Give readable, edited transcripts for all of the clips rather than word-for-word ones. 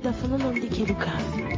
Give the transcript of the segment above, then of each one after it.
Fernando Ndikeluka.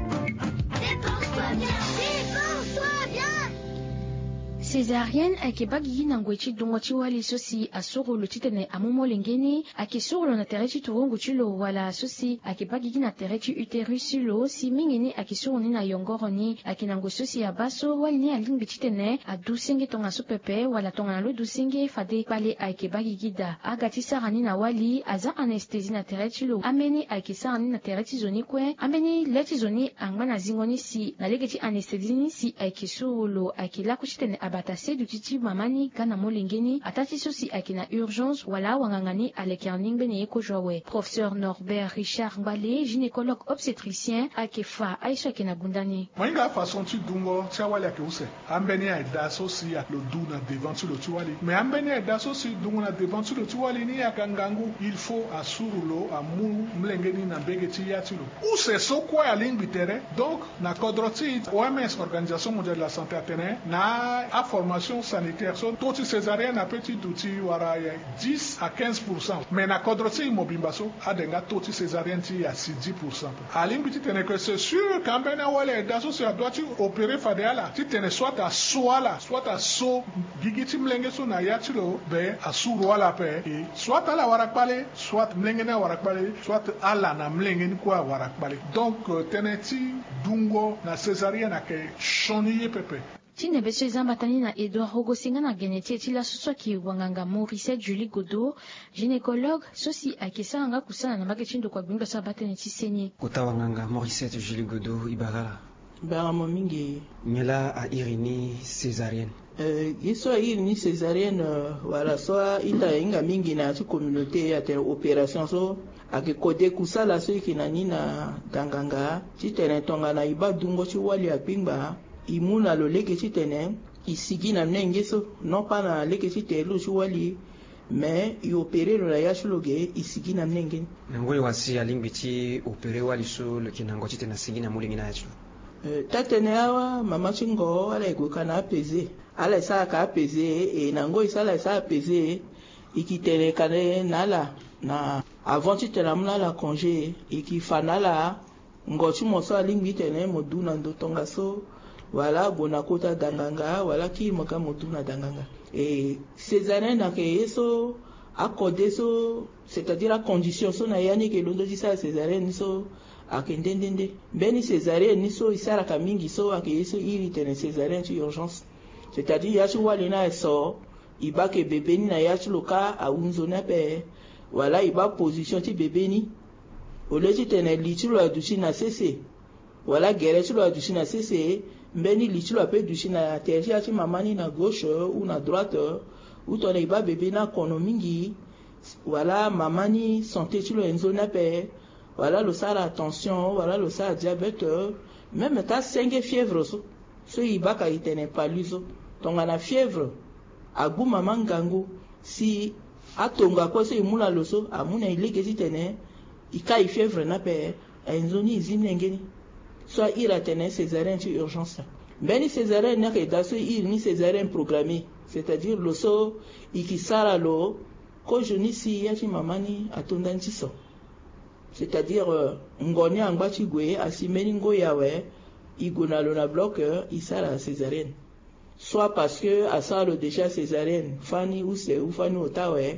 Césarienne akebagigi na ngwechi dongo chiwali sosi asogolo chitene amomo lengeni akisogolo na terechi turongo chilo wala sosi akebagigi na terechi uterus lo si mingeni akisogoni na yongoroni akinango sosi abaso wali ni alingbi chitene adusenge tonga sopepe wala tonga na lo dusenge fade pale akebagigi da agati sarani na wali aza anestesi na terechi lo ameni akisarani na terechi zoni kwe ameni leti zoni angmana zingoni si na legeti anestesi ni si akisogolo akilako chitene batase du titi mamani kana molingeni atati sosi akina urgence wala wangangani alekerning bene eko jowe. Professeur Norbert Richard Mbale, gynécologue obstétricien akefa Aisha kena gundani. Moinga façon tu dungo chawali ake use. Ambeni a da sosi ya lo duna devant tu lo tuwali. Mais ambeni a da sosi dungo na devant tu lo tuwali ni akangangu il faut asurulo amu mlengeni na begeti ya tulo. Use so kwa ya ling bitere. Donc na kodroti OMS Organisation Mondiale de la Santé atene na formation sanitaire so toti césarienne a petit outil wara 10 à 15%. Mais na kodroti mobimba so adenga toti césarienne ti ya 10%. Alim biti tene que c'est sûr quand ben wale da so se doit tu opérer fadela ti tene soit à soala soit à so gigiti mlenge so na ya ti lo be asuru wala pe et soit à la warakpale soit mlenge na warakpale soit ala na mlenge ni kwa warakpale. Donc teneti dungo na césarienne a ke choniye pepe. Tine beso ezambatani na Edouard Rogosinga na geneti etila soso ki wanganga Maurice Julie Godot, gynécologue sosi akesanga kusana na maketindo kwa bingo sabatani tisenye. Kota wanganga Maurice Julie Godot ibagala. Baramo mingi. Nyela a irini césarienne. Iso irini césarienne wala soa ita inga mingi na tu communauté ya te opération so ake kode kusala so ikinani na danganga titene tonga na iba dungo chi wali apingba imuna lo leke chitene isigi na mnenge so non pas na leke chite lo chuwali mais i opéré lo la yashloge isigi na mnenge ngoi wasi alimbiti opéré wali so le kinango chitena sigi na mulingi na yachu tatene awa mama chingo ala ekokana apese ala sa ka apese e nango isala sa apese ikitene kane nala na avant chitena muna la congé ikifanala ngochi moso alingbi tene moduna ndotonga so voilà bonakota danganga voilà qui moka motuna danganga et césarienne na ke yeso accordé so c'est-à-dire à condition so na yani ke londo disa césarienne so akendendende beni césarienne so isara kamingi so ake yeso iri tene césarienne sur urgence c'est-à-dire yachi walina so iba ke bébé ni na yachi loka a unzona pe voilà iba position ti bébé ni oleji tene lichilo adushi na cc voilà guerre chilo adushi na cc mbeni lichilo ape dushi na tertia chi mamani na gauche ou na droite ou ton iba bébé na kono mingi voilà mamani santé chilo enzo na pe voilà le sara attention voilà le sara diabète même ta 5 fièvre so iba ka itene paluso tonga na fièvre agu maman gangu si atonga ko so imula loso amuna ileke titene ikai fièvre na pe enzo ni izimengeni soit il a tenu césarienne sur urgence. Beni césarienne n'a que daso il ni césarienne programmée, c'est-à-dire le so ikisara lo ko joni si yachi mamani atondanchi so. C'est-à-dire ngoni angbachi gwe asimeni ngo yawe igona lo na bloc isara césarienne. Soit parce que asalo déjà césarienne fani ou c'est ou fani otawe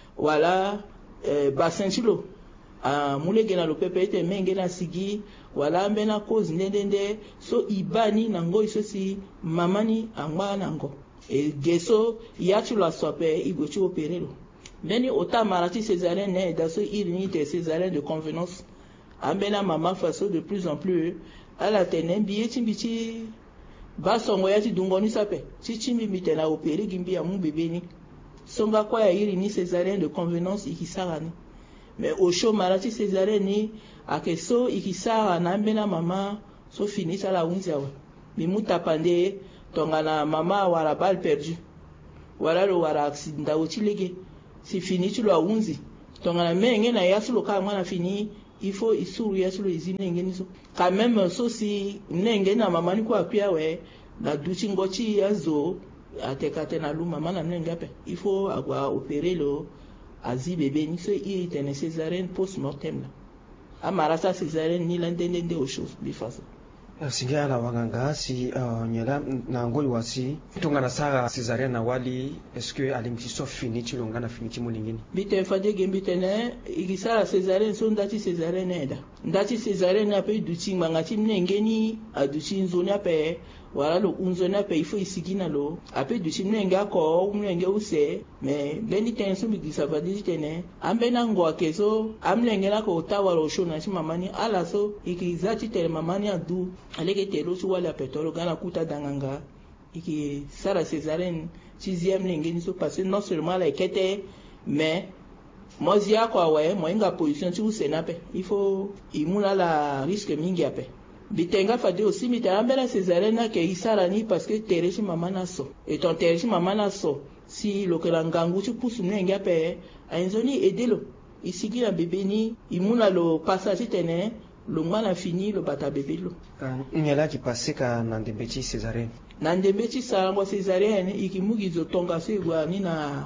voilà bassin chilo mulegena lo pepe ete mengena sigi wala mbena cause ndendende so ibani nango isosi mamani angwa nango e geso yachi lo asope igochi operelo beni ota marati césarienne ne daso irinite césarienne de convenance ambena mama faso de plus en plus ala tenembi etimbichi basongo yachi dungoni sape chichimbi mitena opere gimbi ya mu bebeni songa kwa ya irini césarienne de convenance ikisarani mais au chaud marati césarienne ni akeso ikisara na mbena mama so finisa la unzi awa mimuta pande tonga na mama wala balle perdue wala lo wala accident ochilege si fini tu lo unzi tonga na menge na yasu lo ka mwana fini il faut isuru yasu lo izine ngeni so quand même so si nenge na mama ni kwa pia we na duchi ngochi yazo atekate na lu mama na nenge ape il faut agwa opérer lo azi bébé ni so il était césarienne post-mortem là amarasa césarienne ni la ndende au chose bifaso singia la waganga si nyela na ngoli wasi tunga na sara césarienne na wali est-ce que alimtiso fini chilonga na fini chimulingini bite fade gembitene igisara césarienne so ndati césarienne eda ndati césarienne ape duchi mangati mnengeni aduchi nzoni ape wala lo unzoni ape ifo isigina lo ape duchi mnenga ko mnenge use me beni tenso bigisa fade tene ambena ngwa keso amlengena ko tawalo shona chi mamani ala so ikizati tele mamani adu aleke telo so wala petolo gana kuta danganga iki sara césarienne sixième lengeni so parce non seulement la kete mais mozia kwa we moinga position tu senape il faut imuna la risque mingi ape bitenga fadi aussi mitambela césarienne ke isara ni parce que tereshi mama naso et ton tereshi mama naso si lokela ngangu tu pousse nenge ape ainzoni edelo isiki na bébé ni imuna lo passage tene lo mwana fini lo bata bébé lo nyela ki paseka na ndembechi césarienne na ndembechi sarangwa césarienne ikimugizo tonga segwa ni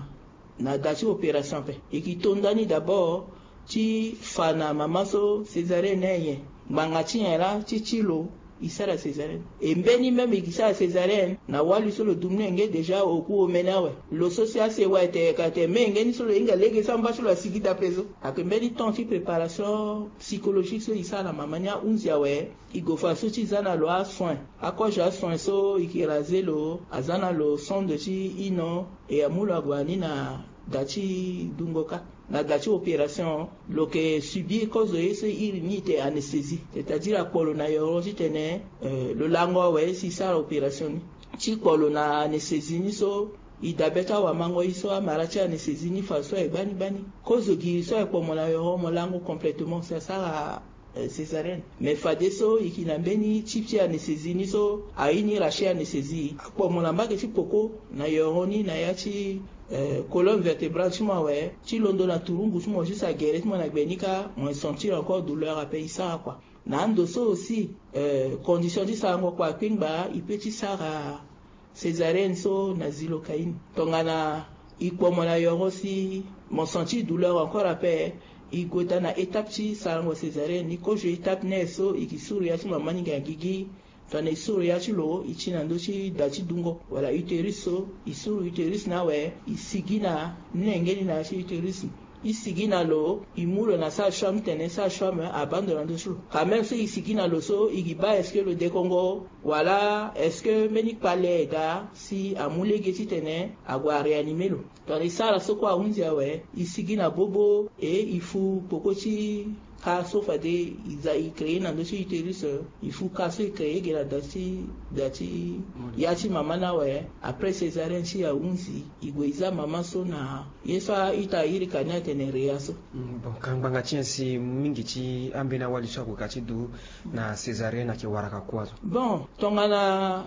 na dati opération pe ikitondani d'abord ti fana mamaso césarienne ye mangati era ti chilo isara césarienne embeni même ikisara césarienne na wali solo dumnenge déjà oku omenawe lo social se waite kate menge ni solo inga lege samba solo sigida preso akembeni tonti préparation psychologique so isara mamanya unzia we igofa so ti zana lo a soin akoja soin so ikiraze lo azana lo sonde ti ino e amula gwani na dati dungoka na dati opération lo que subir cause ese irinite anesthésie c'est-à-dire apolo na yoro tene le lango we si ça opération ti polo na anesthésie ni so idabeta wa mango iso amarachi anesthésie ni faso e bani cause gi so e pomo na yoro mo lango complètement c'est ça césarienne mais fadeso ikinambeni chipsi anesthésie ni so aini raché anesthésie pomo na mbake ti poko na yoro ni na yachi colonne vertébrale tu m'as ouais tu londo na turungu tu m'as juste à guérir tu m'as benika moi sentir encore douleur à payer ça quoi nando so aussi condition di ça quoi pingba il peut ça césarienne so na xylocaine tongana ikomo na yoro si mon sentir douleur encore à payer igota na étape ti sarango césarienne ni ko je étape neso ikisuru ya tu mamani ngagigi tone isuru ya chilo ichina ndochi dachi dungo wala uterus so isuru uterus na we isigina nengeni na chi uterus isigina lo imulo na sa chambre tene sa chambre abandonne ndocho quand même si isigina lo so igiba est-ce que le décongo voilà est-ce que meni pale da si amule geti tene agwa réanimer lo tone sala so kwa unzia we isigina bobo et il faut pokoti ka so fade izai créer na dosi uterus il faut ka so créer gela dati yachi mama na we après césarienne si ya unzi igweza mama so na yesa ita iri kanya tenerea so bon kambanga chensi mingi chi ambena wali so ko kati du na césarienne ke waraka kwazo bon tongana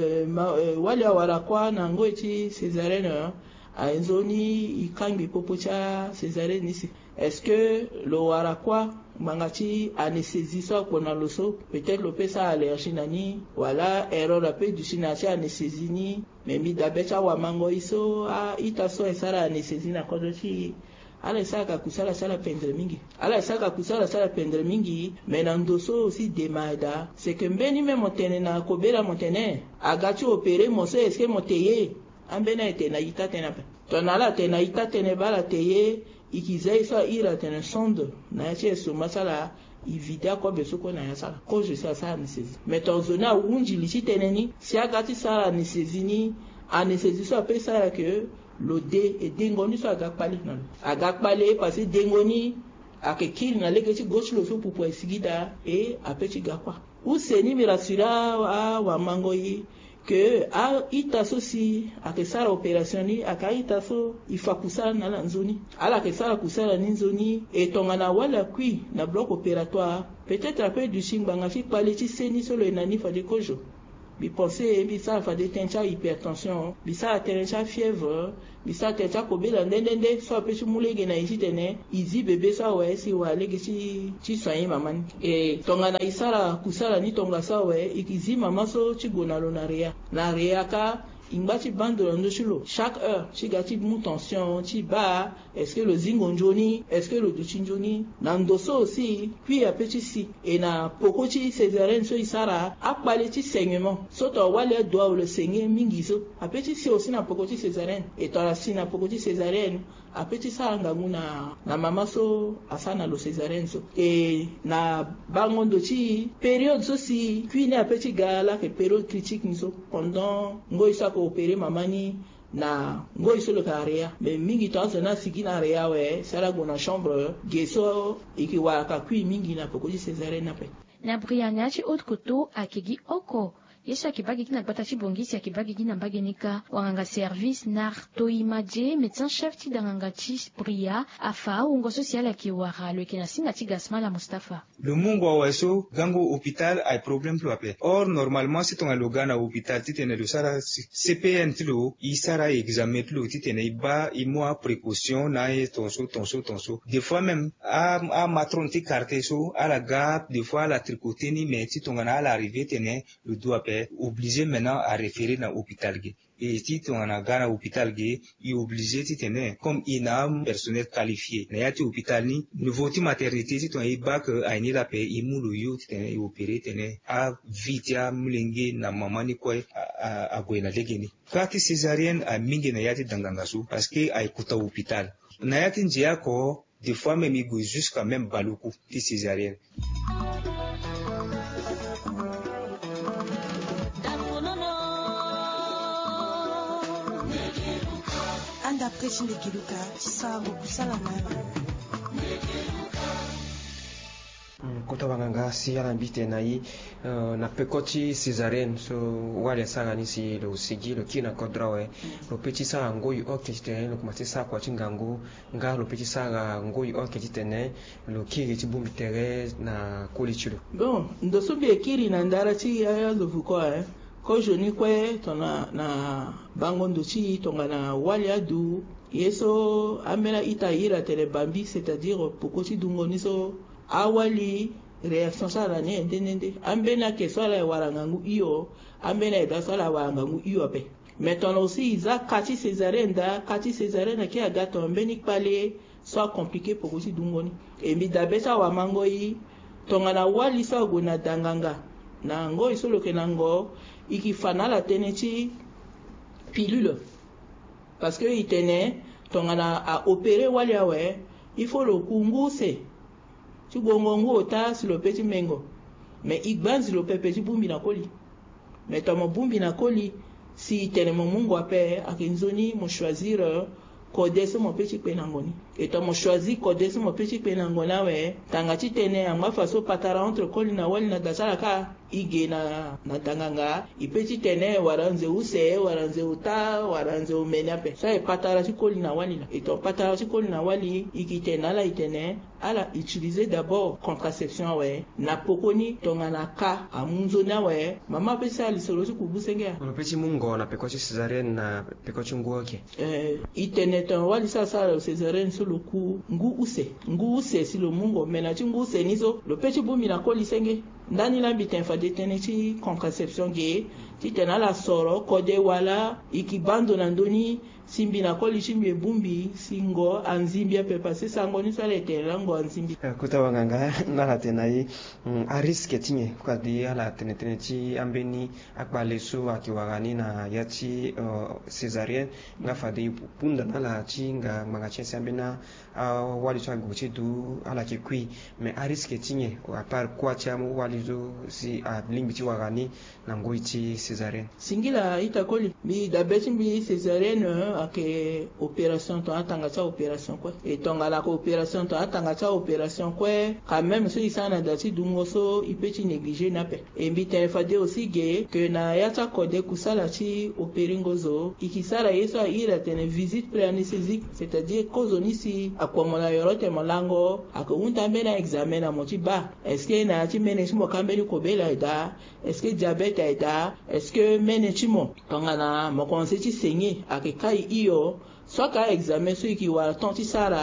wali awara kwa na ngoiti césarienne a nzoni ikangi popo cha césarienne ici est-ce que lo wara kwa mangati anesthésie so kona loso peut-être le pesa allergie nani wala erreur la pe du sinasi anesthésie ni memi dabecha wa mango iso a ita so esara anesthésie na kodo chi ala saka kusala sala pendre mingi menandoso aussi demanda c'est que mbeni me motene na kobela motene agachi opérer moso est-ce que moteye ambena etena ita tena pe tonala tena ita tena bala teye ikizai sa ira tena sonde na yache so masala ivida kwa besoko na yasala ko je sais ça anesthésie mais ton zona unji lichi teneni si agati sala anesthésie so pesa que lo de et dengoni so agakpale parce que dengoni akekiri na legeti gauche lo so pour esigida et apeti gakwa ou seni mirasira wa mangoyi que a itaso si akesara opération ni akaitaso ifakusala na nzoni ala kesara kusala ni nzoni etongana wala kui na bloc opératoire peut-être après du simbanga fi paleti seni solo enani fa de kojo bi penser bi ça fa de tencha hypertension bi ça tencha fièvre bi ça tencha kobela ndende so apechi mulege na isitene izi bébé sa we si wa lege chi soigner maman et tongana isara kusala ni tonga sa we ikizi mama so chigona lo na rea ka ingba bando ndo chulo chaque heure chigati mu tension chi ba est-ce que le zingonjoni est-ce que le duchinjoni na ndoso aussi puis a petit si et na pokochi césarienne so isara akbale ti saignement soto wale doit le saigner mingiso a petit si aussi na pokochi césarienne et dans la si na pokochi césarienne a petit sa ngangu na mama so asana lo césarienne so et na bango dochi période so si puis ne a petit gala que période critique niso pendant ngoi sa ko opérer mamani na ngoi solo karea mais mingi tanzo na sigina area we sala gona chambre geso ikiwa ka kui mingi na pokoji césarienne na pe na brianachi autre koto akegi oko yesu akibagi kina gbata chibongisi akibagi kina mbagenika wanganga service nar toimaje médecin chef ti danganga chi bria afa ungo social akiwara le kina singa ti gasmala Mustafa le mungo waso gango hôpital ay problème plus apé or normalement si tonga logana hôpital titene le sara CPN tilo isara examen tilo titene ba imoa précaution na tonso des fois même a matron ti carte so à la gap des fois la tricotini mais ti tonga na l'arrivée tene le doit obligé maintenant à référer dans l'hôpital. Et si on a gagné l'hôpital, il est obligé de tenir comme il a un personnel qualifié. Il y a un hôpital, nouveau maternité, si on a bac à une la paix, il moule yo, tenir opéré, tenir à vite à mlingue na maman ni quoi à goyena legeni. Quand césarienne a mingi na yati dangangasu parce que a écouté l'hôpital. Na yati njia ko des fois même il go jusqu'à même baluku de césarienne. Après Megeluka, Tisango, Kusalamana. Kota wanganga si ala mbite na yi na pekoti césarienne so wale sanga ni si lo sigi lo kina kodrawe lo petit sa ngoi okete lo kumati sa kwa chingango nga lo petit sa ngoi okete ne lo kiri ti bumbi tere na kolichilo bon ndo so be kiri na ndara ti ya lo vuko ko joni kwe tona na bango ndochi tonga na wali adu yeso amela itaira tele bambi c'est-à-dire pokoti dungo niso awali réaction sala ne ndende ambena ke sala warangangu iyo ambena da sala warangangu iyo pe maintenant aussi za kati césarienne ki agato ambeni pale soit compliqué pokoti dungo ni e mi dabesa wa mango yi tonga na wali sa gona danganga na ngo isolo ke nango ikifana la teneti pilule parce que itene tongana a opérer wali awe il faut le kunguse tu gongongo ota sur le petit mengo mais igbanzi le petit bumbi na koli mais tomo bumbi na koli si tene mo mungu ape akinzoni mo choisir kodese mo petit penangoni et tomo choisir kodese mo petit penangona we tangati tene anga faso patara entre koli na wali na dasala ka ige na danganga ipeti tene waranze use waranze uta waranze umenyape sa patara sikoli na wali la et patara sikoli na wali ikitena la itene ala utiliser d'abord contraception we na pokoni tongana ka amunzo na we mama pesa lisolo sikubusenge lo petit mungo na pekoti césarienne na pekoti nguoke itene ton wali sa césarienne sur le coup ngu use si le mungo mena ti ngu use niso le petit bumi na koli senge ndani la bitin detene ti contraception ge ti tena la soro kode wala ikibando na ndoni simbi na koli chimbe bumbi singo anzimbi ape pase sango ni sala etela ngo anzimbi kuta wanganga na la tenai a risque tinye kwa di ala tenetene ti ambeni akbale so akiwagani na yati césarienne nga fade punda na la ti nga manga chense ambena wali so gochi du ala ki kui mais a risque tinye à part quoi ti amu wali zo si a limbi ti wagani na ngoi ti césarienne singila itakoli bi dabeti bi césarienne ake opération to atanga cha opération quoi et tonga la opération to atanga cha opération quoi quand même so isana dati dungo so ipeti négliger na pe et bi telefade aussi ge que na yata kode kusala ti opéringozo ikisala yeso ira tene visite pré-anesthésique c'est-à-dire kozoni si akomola yorote molango akunta mbena examen na moti ba est-ce que na ti mene mo kambeli kobela ida est-ce que diabète ida est-ce que mene ti mo tonga na mo konse ti saigner ake kai iyo soit ka examen so iki wala tonti sara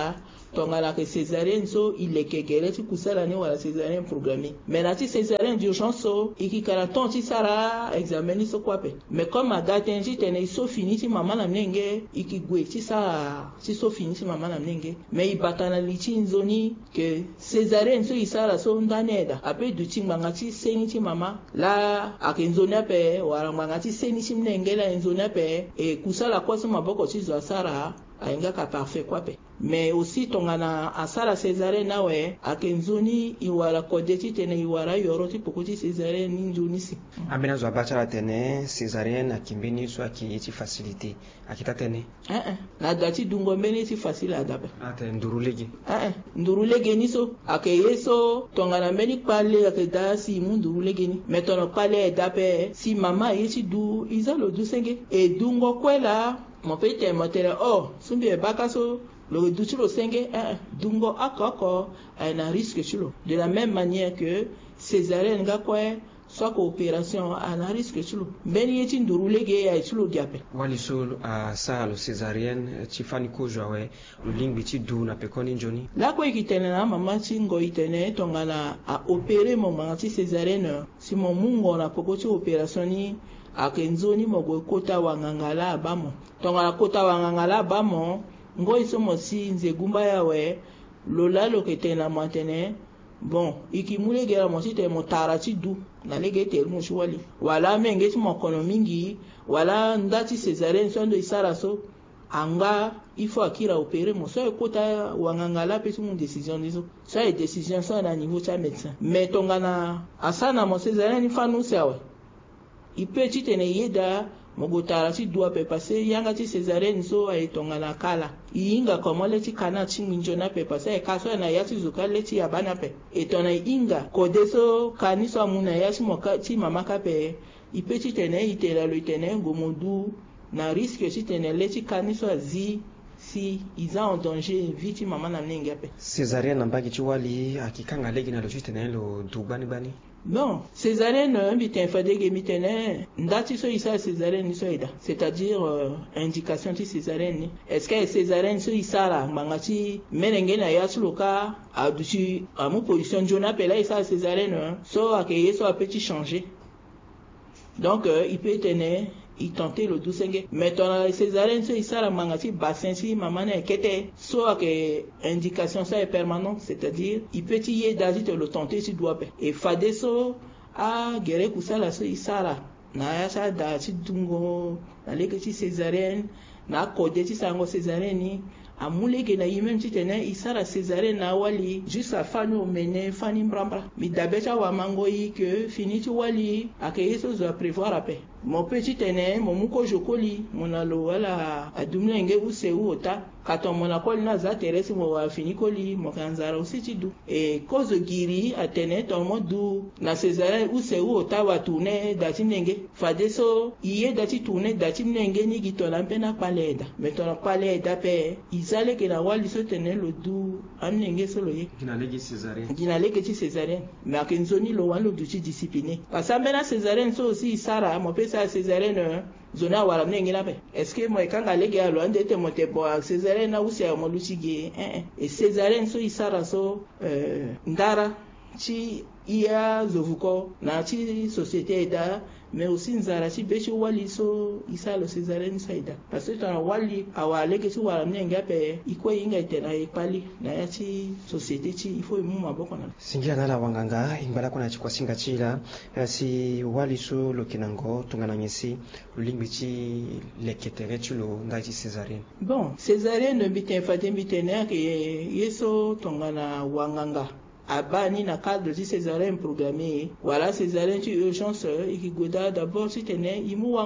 tongana ke césarienne so ilekekele ti kusala ni wala césarienne programmée mais na ti césarienne d'urgence so ikikala ton ti sara examen ni so kuape mais comme agaten ti tene so fini ti mama na mnenge ikigwe ti sara ti so fini ti mama na mnenge mais ibatana li ti nzoni ke césarienne so isara so ndani eda ape du ti ngbanga ti seni ti mama la ayeke nzoni ape wala ngbanga ti seni ti mnenge la nzoni ape e kusala kuâ so maboko ti zo asara aingaka parfait kuape mais aussi tongana asara césarienne awe ayeke nzoni iwala kode ti tene iwala yoro ti poko ti césarienne ni nzoni si ambeni azo abâ ti ala tene césarienne ayeke mbeni so ayeke ye ti facilité ayeke ta tënë na da ti dungo mbeni ti facile adape atene nduru lege nduru lege ni so ayeke ye so tongana mbeni kpale ayeke da si mu nduru lege ni mais tongana kpale e da ape si mama aye ti du i za lo du senge e dungo kue la mo peut tene mo tene sumbi e baka so lo du ti lo senge dungo oko aye na risque ti lo de la même manière que césarienne nga kue soit que opération ana risque ti lo mbeni ye ti nduru lege aye ti lo gi ape wali so asara lo césarienne ti fani kozo awe lo lingbi ti du na pekoni nzoni la kue yeke tene na mama ti ngo e tene tongana aopéré mo ngbanga ti césarienne si mo mu ngo na poko ti opération ni ayeke nzoni mo gue kota wanganga la abâ mo tongana kota wanganga la abâ mo ngoi so mo si nzegumba yawe lo la lo yeke tene na mo atene bon iki mu lege la mo si tene mo tara ti du na lege tere mo si wali wala menge ti mo kono mingi wala nda ti césarienne so ando e sara so anga il faut akira opérer mo so e kota wanganga la pe ti mu décision ni so so e décision so na niveau ti amédecin mais tongana asara na mo césarienne ni fanu si awe i peut ti tene ye da mo go tara ti du ape parce yanga ti césarienne so aye tongana kala i hinga komo le ti kana ti nginzoni ape parce e ka so na ya ti zo ka le ti abâ ni ape e tongana e hinga kode so ka ni so amu na ya ti mama kape i peut ti tene i tene lo e tene go mo du na risque ti tene le ti ka ni so azi si i za en danger vi ti mama na mnenge ape césarienne na mbage ti wali ayeke kanga lege na lo ti tene lo du gbanigbani non césarienne mbi tene fadege mbi tene nda ti so e sara césarienne ni so e da c'est-à-dire indication ti césarienne ni est ce que césarienne so e sara ngbanga ti menenge na ya ti lo ka adu ti amu position nzoni ape la e sara césarienne so ayeke ye so apeut ti changer donc i peut tene i tenter lo du senge mais tongana césarienne so e sara ngbanga ti bassin ti mama ni ayeke te so ayeke indication so aye permanente c'est-à-dire i peut ti ye da ti tene lo tenter ti du ape e fade so agere kusala so e sara na ya ti ada ti dungo na lege ti césarienne na akode ti sango césarienne ni amu lege na ye même ti tene e sara césarienne na awali jusqu'à fani omene fani mbrambra mi dabe ti awama ngoi ke fini ti wali ayeke ye so zo aprévoir ape mo peut ti tene mo mu kozo koli mo na lo wala adumlenge use ota ka tomo na koli na za tere si mo wa fini koli mo yeke nzara aussi ti du e kozo giri atene tomo du na césarienne use ota watune da ti mnenge fade so i ye da ti tune da ti mnenge ni gi tongana mpe na kpale eda me tongana kpale eda ape i za lege na wali so tene lo du amnenge so lo ye gi na lege ti césarienne me ayeke nzoni lo wani lo du ti discipliné parce ambeni acésarienne so aussi i sara mo peut sara césarienne zoni awara mnenge ni ape est ce que mo e kanga lege alo ande ete mo te bo césarienne awusi ayo mo lu ti ge e césarienne so e sara so ndara ti ia zo vuko na ti société e da mais aussi nzara ti be ti wali so i sara lo césarienne so e da parce que tongana wali awa lege ti wara mnenge ape i kue hinga e tene aye kpali na ya ti société ti il faut e mu maboko na lo singia na ala wanganga e ngbala kue na ti kuasinga ti la si wali so lo yeke na ngo tongana nge si lo lingbi ti leke tere ti lo ndage ti césarienne bon césarienne mbi tene fade mbi tene ayeke ye so tongana wanganga abâ ni na cadre ti césarienne programmée wala césarienne ti urgence e yeke gue da d'abord ti tene i mu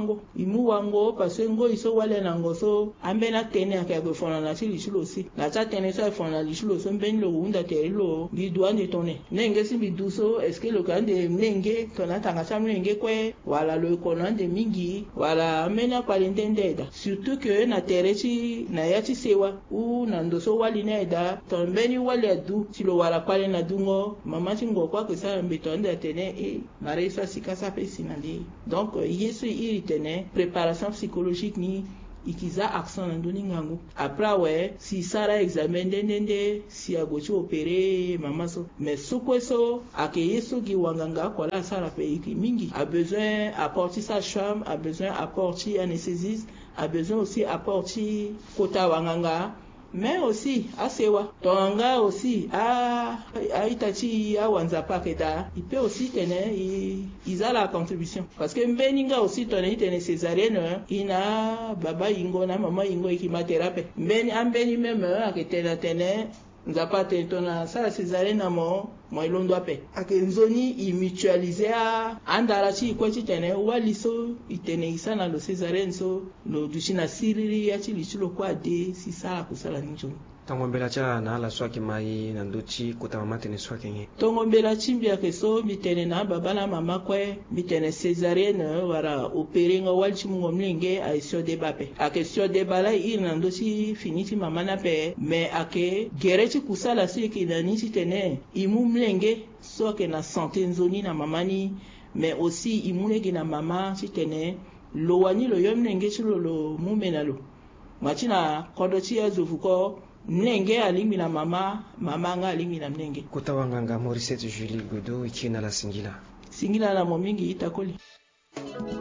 wango parce que ngoi so wale na ngo so ambeni atene ayeke ayeke fona na ti li ti lo si na ti atene so ayeke fona na li ti lo so mbeni lo hunda tere lo mbi du ande tongana mnenge si mbi du so est ce que lo yeke ande mnenge tongana atanga ti amnenge kue wala lo e kono ande mingi wala ambeni akpale ndende e da surtout que na tere ti na ya ti sewa ou na ndo so wali ni aye da tongana mbeni wali adu ti lo wara kpale na dungo mama ti ngo kuâ yeke sara mbi tongana atene mara ye so asika so ape si na ndenge donc ye so e iri tene préparation psychologique ni ikiza accent na ndoni ngangu après ouais si sara examen ndende si agochi opérer mama so mais sokweso akeye soki wanganga kola sara pe mingi a besoin apporter sa chambre, a besoin apporter anesthésiste, a besoin aussi apporter kota wanganga, mais aussi asewa tonga aussi a itachi a wanza paketa il peut aussi tenir ils a la contribution parce que mbeninga aussi tenir césarienne ina baba ingo na mama ingo ikimathérapie mbeni ambeni même aketena tenir nzapa tentona sala césarienne na mo ilondo ape akenzoni imutualiser andala chi kweti tene waliso itene isana lo césarienne so lo dushina siriri ya chi lichilo kwa de si sala kusala ninjo tangombela cha na ala swaki mai na ndochi kota mama tene swaki nge tangombela chimbia keso mitene na baba na mama kwe mitene césarienne wara opérer nga walchi mngomlenge a sio de bape a question de bala ir na ndochi finiti mama na pe mais ake gerechi kusala si kinani tene imu mlenge so ke na santé nzoni na mamani mais aussi imune na mama tene lo wani lo yomlenge chilo lo mumenalo machina kodochi ya zuvuko mlenge alingi na mama nga alingi na mlenge kota wanganga Morissette Julie Godo ikina la singila na momingi itakoli